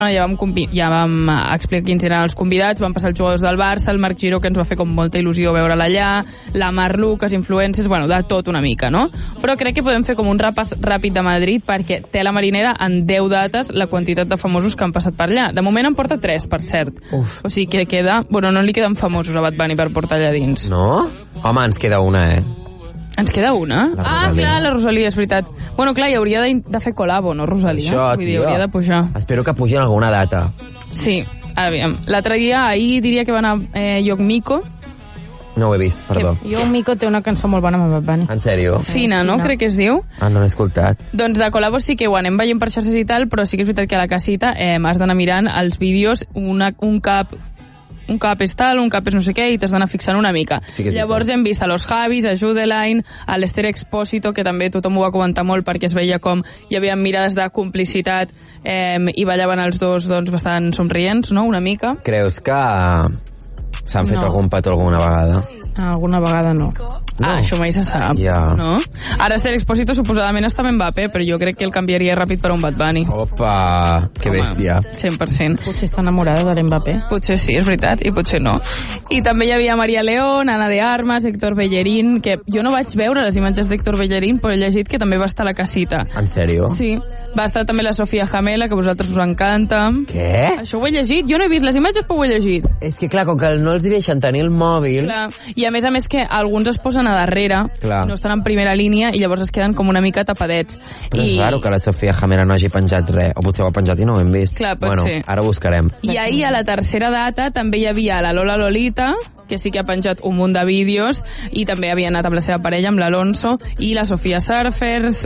ja vam explicar quins eren els convidats, van passar els jugadors del Barça, el Marc Giró, que ens va fer com molta il·lusió veure'l allà, la Mar Lucas, influencers, bueno, de tot una mica, no? Però crec que podem fer com un repàs ràpid de Madrid perquè té la marinera en 10 dates la quantitat de famosos que han passat per allà. De moment en porta 3, per cert. Uf. O sigui que queda... Bueno, no li queden famosos a Bad Bunny per portar allà dins. No? Home, ens queda una, Ens queda una? Clar, la Rosalia, és veritat. Bueno, clar, hi hauria de fer col·labo, no, Rosalia? Això, vull dir, hauria de pujar. Espero que pugi en alguna data. Sí, aviam. L'altre dia, ahir diria que va anar Yoc Miko. No ho he vist, perdó. Yoc Miko té una cançó molt bona amb Bad Bunny. En sèrio? Fina, no? Crec que es diu. No l'he escoltat. Doncs de col·labo sí que ho anem veient per xarxes i tal, però sí que és veritat que a la casita has d'anar mirant els vídeos, un cap és tal, un cap és no sé què, i t'has d'anar fixant una mica. Sí, llavors hem vist a los Javis, a Judeline, a l'Ester Expósito, que també tothom ho va comentar molt perquè es veia com hi havia mirades de complicitat i ballaven els dos doncs, bastant somrients, no?, una mica. Creus que s'han fet algun petó alguna vegada? Alguna vegada no. Això mai se sap, no? Ara Esther Expósito suposadament està amb Mbappé, però jo crec que el canviaria ràpid per un Bad Bunny. Opa, que bèstia. 100%. Potser està enamorada de l'Mbappé. Potser sí, és veritat, i potser no. I també hi havia María León, Ana de Armas, Héctor Bellerín, que jo no vaig veure les imatges d'Héctor Bellerín, però he llegit que també va estar a la casita. En sèrio? Sí. Va estar també la Sofía Jamela, que a vosaltres us encanta. Què? Això ho he llegit. Jo no he vist les imatges, però ho he llegit. És que, clar, com que no els hi deixen tenir el mòbil... Clar. I a més que alguns es posen a darrere, clar, no estan en primera línia, i llavors es queden com una mica tapadets. Però és raro que la Sofía Jamela no hagi penjat res. O potser ho ha penjat i no ho hem vist. Clar, pot ser. Ara ho buscarem. I ahir, a la tercera data, també hi havia la Lola Lolita, que sí que ha penjat un munt de vídeos, i també havia anat amb la seva parella, amb l'Alonso, i la Sofia Surfers,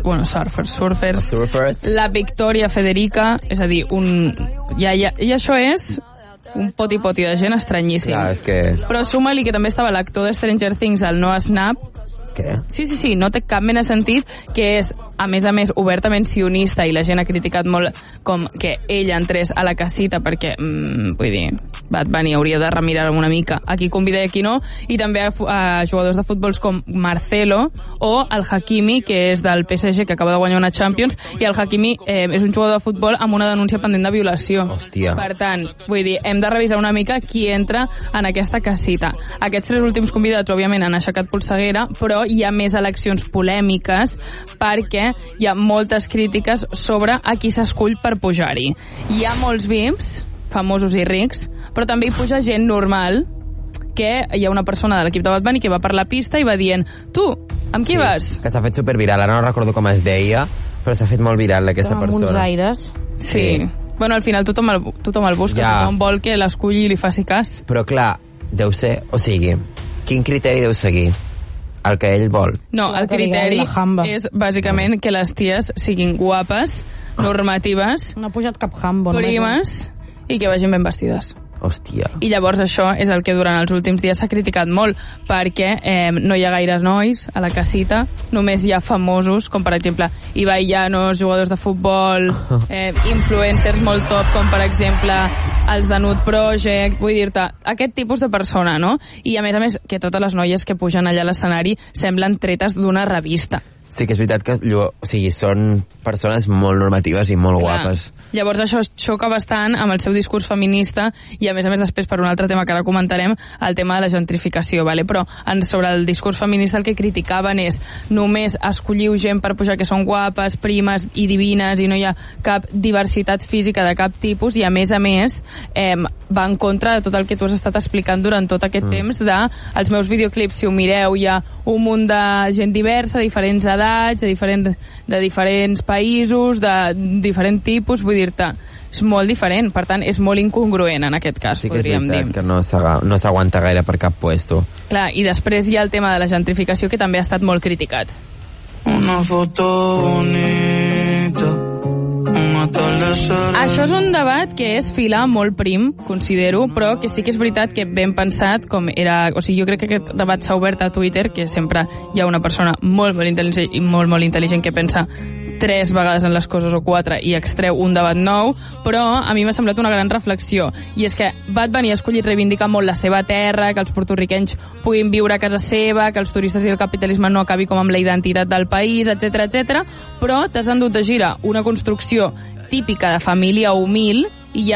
la Victoria Federica, és a dir, i això és un poti-poti de gent estranyíssim. Clar, és que... Però suma-li que també estava l'actor de Stranger Things, el Noah Schnapp. Què? Sí, no té cap mena de sentit, que és, a més, obertament sionista, i la gent ha criticat molt com que ella entrés a la casita perquè, vull dir, Bad Bunny hauria de remirar una mica a qui convida i a qui no, i també a jugadors de futbols com Marcelo o el Hakimi, que és del PSG, que acaba de guanyar una Champions, i el Hakimi és un jugador de futbol amb una denúncia pendent de violació. Hòstia. Per tant, vull dir, hem de revisar una mica qui entra en aquesta casita. Aquests 3 últims convidats, òbviament, han aixecat polseguera, però hi ha més eleccions polèmiques perquè hi ha moltes crítiques sobre a qui s'escull per pujar-hi. Hi ha molts VIPs, famosos i rics, però també hi puja gent normal, que hi ha una persona de l'equip de Bad Bunny que va per la pista i va dient, tu, amb qui vas? Que s'ha fet superviral, ara no recordo com es deia, però s'ha fet molt viral aquesta persona. Amb uns aires. Sí. Bueno, al final tothom el busca, tothom vol que l'esculli i li faci cas. Però clar, deu ser, o sigui, quin criteri deu seguir? El que ell vol. No, el criteri és bàsicament que les ties siguin guapes, normatives, no ha pujat cap jambo, primes i que vagin ben vestides. Hòstia. I llavors això és el que durant els últims dies s'ha criticat molt, perquè no hi ha gaires nois a la casita, només hi ha famosos, com per exemple Ibai Llanos, jugadors de futbol, influencers molt top, com per exemple els de Nude Project, vull dir-te, aquest tipus de persona, no? I a més, que totes les noies que pugen allà a l'escenari semblen tretes d'una revista. Sí que és veritat que són persones molt normatives i molt guapes. Llavors això xoca bastant amb el seu discurs feminista i a més després per un altre tema que ara comentarem, el tema de la gentrificació, vale? Però sobre el discurs feminista el que criticaven és només escolliu gent per pujar que són guapes, primes i divines i no hi ha cap diversitat física de cap tipus i a més va en contra de tot el que tu has estat explicant durant tot aquest temps els meus videoclips, si ho mireu hi ha un munt de gent diversa, de diferents edats, de diferents països, de diferent tipus, vull dir-te, és molt diferent, per tant és molt incongruent en aquest cas, podríem dir. Sí que és veritat que no s'aguanta gaire per cap puesto. Clar, i després hi ha el tema de la gentrificació que també ha estat molt criticat. Una foto bonita. Això és un debat que és filar molt prim, considero, però que sí que és veritat que ben pensat com era... O sigui, jo crec que aquest debat s'ha obert a Twitter, que sempre hi ha una persona molt intel·ligent que pensa 3 vegades en les coses o 4 i extreu un debat nou, però a mi m'ha semblat una gran reflexió, i és que Bad Bunny ha escollit reivindicar molt la seva terra, que els porto-riquenys puguin viure a casa seva, que els turistes i el capitalisme no acabi com amb la identitat del país, etc, però t'has endut de gira una construcció típica de família humil